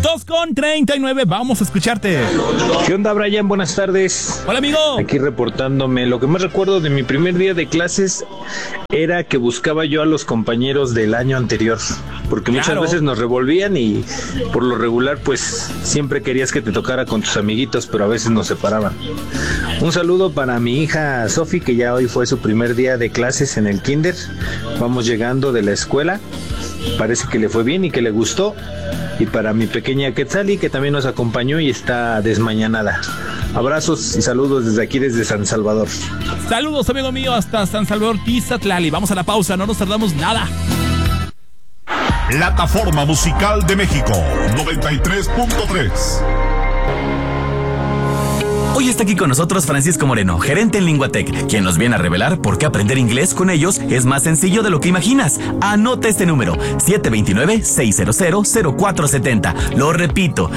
2:39, vamos a escucharte. ¿Qué onda, Brian? Buenas tardes. Hola, amigo. Aquí reportándome. Lo que más recuerdo de mi primer día de clases era que buscaba yo a los compañeros del año anterior, porque muchas veces nos revolvían y por lo regular pues siempre querías que te tocara con tus amiguitos, pero a veces nos separaban. Un saludo para mi hija Sofi, que ya hoy fue su primer día de clases en el kinder. Vamos llegando de la escuela, parece que le fue bien y que le gustó. Y para mi pequeña Quetzali, que también nos acompañó y está desmañanada. Abrazos y saludos desde aquí, desde San Salvador. Saludos, amigo mío, hasta San Salvador, Tizatlali. Vamos a la pausa, no nos tardamos nada. Plataforma Musical de México 93.3. Hoy está aquí con nosotros Francisco Moreno, gerente en Linguatec, quien nos viene a revelar por qué aprender inglés con ellos es más sencillo de lo que imaginas. Anota este número, 729-600-0470. Lo repito,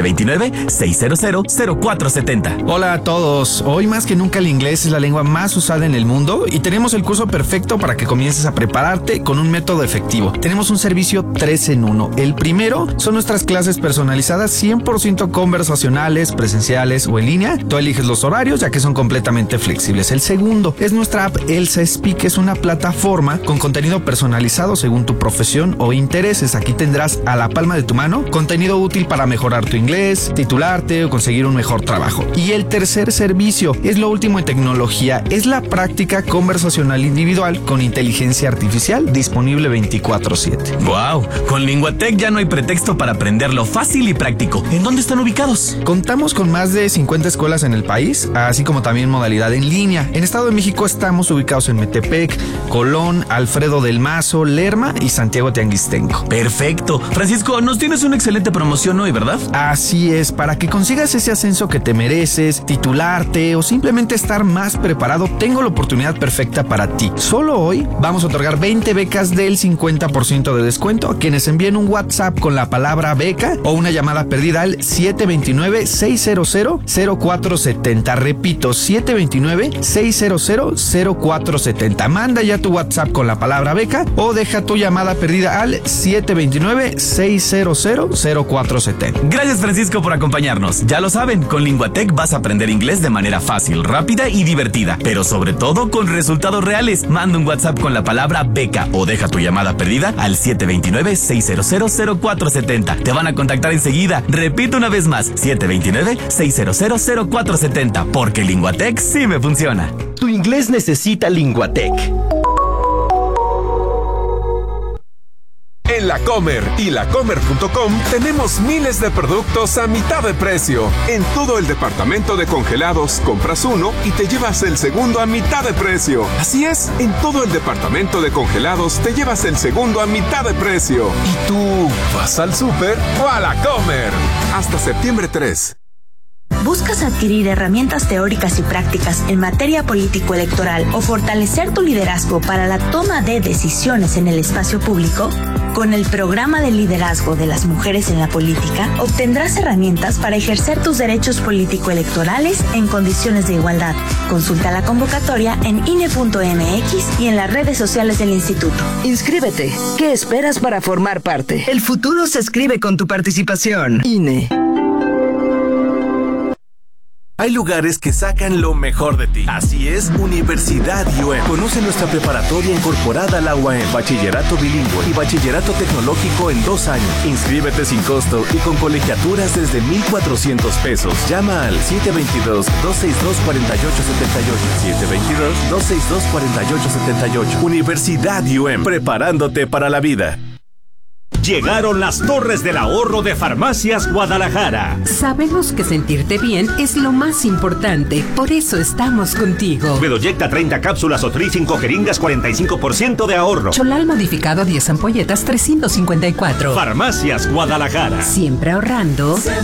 729-600-0470. Hola a todos. Hoy más que nunca el inglés es la lengua más usada en el mundo y tenemos el curso perfecto para que comiences a prepararte con un método efectivo. Tenemos un servicio 3 en 1. El primero son nuestras clases personalizadas 100% conversacionales, presenciales o en línea. Tú eliges los horarios ya que son completamente flexibles. El segundo es nuestra app Elsa Speak, es una plataforma con contenido personalizado según tu profesión o intereses. Aquí tendrás a la palma de tu mano contenido útil para mejorar tu inglés, titularte o conseguir un mejor trabajo. Y el tercer servicio es lo último en tecnología, es la práctica conversacional individual con inteligencia artificial disponible 24/7. ¡Wow! Con Linguatec ya no hay pretexto para aprenderlo fácil y práctico. ¿En dónde están ubicados? Contamos con más de 50 escuelas en el país, así como también modalidad en línea. En Estado de México estamos ubicados en Metepec, Colón, Alfredo del Mazo, Lerma y Santiago Tianguistenco. Perfecto. Francisco, nos tienes una excelente promoción hoy, ¿verdad? Así es, para que consigas ese ascenso que te mereces, titularte o simplemente estar más preparado, tengo la oportunidad perfecta para ti. Solo hoy vamos a otorgar 20 becas del 50% de descuento a quienes envíen un WhatsApp con la palabra beca o una llamada perdida al 729-600-0470. Repito, 729-600-0470. Manda ya tu WhatsApp con la palabra beca o deja tu llamada perdida al 729-600-0470. Gracias, Francisco, por acompañarnos. Ya lo saben, con Linguatec vas a aprender inglés de manera fácil, rápida y divertida, pero sobre todo con resultados reales. Manda un WhatsApp con la palabra beca o deja tu llamada perdida al 729-600-0470. Te van a contactar enseguida. Repito una vez más, 729-600-0470, porque Linguatec sí me funciona. Tu inglés necesita Linguatec. En La Comer y lacomer.com tenemos miles de productos a mitad de precio. En todo el departamento de congelados, compras uno y te llevas el segundo a mitad de precio. Así es, en todo el departamento de congelados te llevas el segundo a mitad de precio. ¿Y tú vas al súper o a La Comer? Hasta septiembre 3. ¿Buscas adquirir herramientas teóricas y prácticas en materia político-electoral o fortalecer tu liderazgo para la toma de decisiones en el espacio público? Con el programa de liderazgo de las mujeres en la política, obtendrás herramientas para ejercer tus derechos político-electorales en condiciones de igualdad. Consulta la convocatoria en INE.mx y en las redes sociales del instituto. Inscríbete. ¿Qué esperas para formar parte? El futuro se escribe con tu participación. INE. Hay lugares que sacan lo mejor de ti. Así es, Universidad UM. Conoce nuestra preparatoria incorporada a la UAM, bachillerato bilingüe y bachillerato tecnológico en 2 años. Inscríbete sin costo y con colegiaturas desde 1,400 pesos. Llama al 722-262-4878. 722-262-4878. Universidad UM, preparándote para la vida. Llegaron las Torres del Ahorro de Farmacias Guadalajara. Sabemos que sentirte bien es lo más importante, por eso estamos contigo. Bedoyecta 30 cápsulas o 5 jeringas, 45% de ahorro. Cholal modificado 10 ampolletas, 354. Farmacias Guadalajara. Siempre ahorrando.